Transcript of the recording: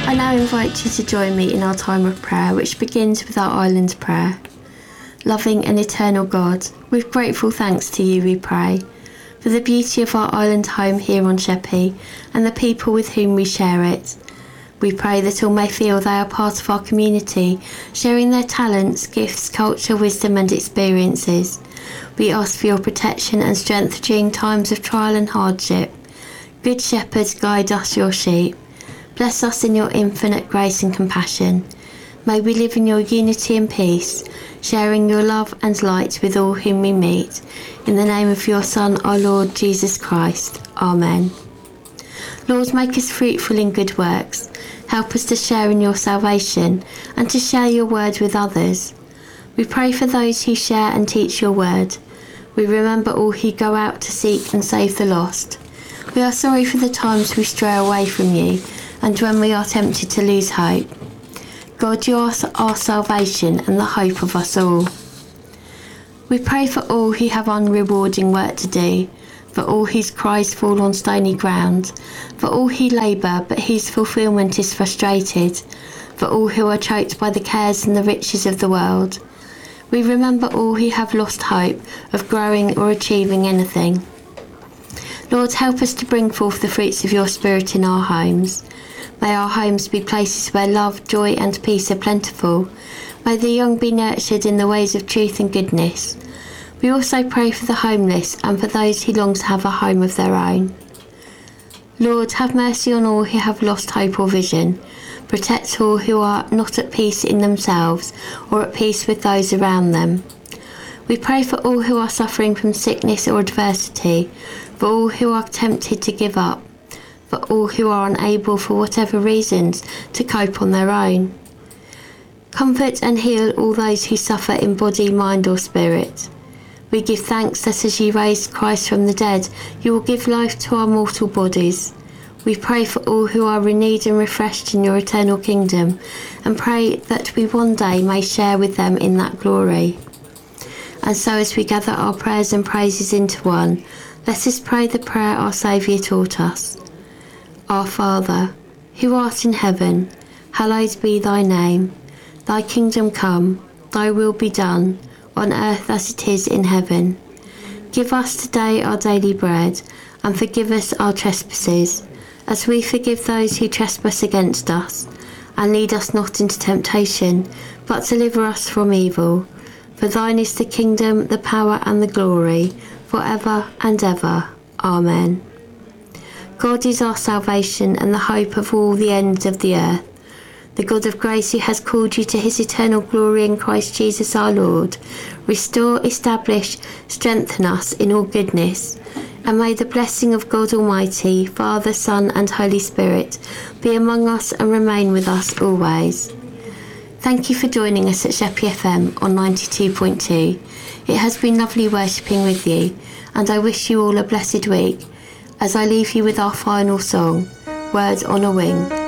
I now invite you to join me in our time of prayer, which begins with our island prayer. Loving and eternal God, with grateful thanks to you we pray, for the beauty of our island home here on Sheppey and the people with whom we share it. We pray that all may feel they are part of our community, sharing their talents, gifts, culture, wisdom and experiences. We ask for your protection and strength during times of trial and hardship. Good Shepherd, guide us, your sheep. Bless us in your infinite grace and compassion. May we live in your unity and peace, sharing your love and light with all whom we meet. In the name of your Son, our Lord Jesus Christ. Amen. Lord, make us fruitful in good works. Help us to share in your salvation and to share your word with others. We pray for those who share and teach your word. We remember all who go out to seek and save the lost. We are sorry for the times we stray away from you and when we are tempted to lose hope. God, you are our salvation and the hope of us all. We pray for all who have unrewarding work to do, for all whose cries fall on stony ground, for all who labour but whose fulfilment is frustrated, for all who are choked by the cares and the riches of the world. We remember all who have lost hope of growing or achieving anything. Lord, help us to bring forth the fruits of your Spirit in our homes. May our homes be places where love, joy and peace are plentiful. May the young be nurtured in the ways of truth and goodness. We also pray for the homeless and for those who long to have a home of their own. Lord, have mercy on all who have lost hope or vision. Protect all who are not at peace in themselves or at peace with those around them. We pray for all who are suffering from sickness or adversity, for all who are tempted to give up, for all who are unable for whatever reasons to cope on their own. Comfort and heal all those who suffer in body, mind or spirit. We give thanks that as you raised Christ from the dead, you will give life to our mortal bodies. We pray for all who are renewed and refreshed in your eternal kingdom, and pray that we one day may share with them in that glory. And so as we gather our prayers and praises into one, let us pray the prayer our Saviour taught us. Our Father, who art in heaven, hallowed be thy name. Thy kingdom come, thy will be done, on earth as it is in heaven. Give us today our daily bread, and forgive us our trespasses, as we forgive those who trespass against us. And lead us not into temptation, but deliver us from evil. For thine is the kingdom, the power and the glory, for ever and ever. Amen. God is our salvation and the hope of all the ends of the earth. The God of grace who has called you to his eternal glory in Christ Jesus our Lord, restore, establish, strengthen us in all goodness. And may the blessing of God Almighty, Father, Son and Holy Spirit be among us and remain with us always. Thank you for joining us at Sheppey FM on 92.2. It has been lovely worshipping with you, and I wish you all a blessed week as I leave you with our final song, Word on a Wing.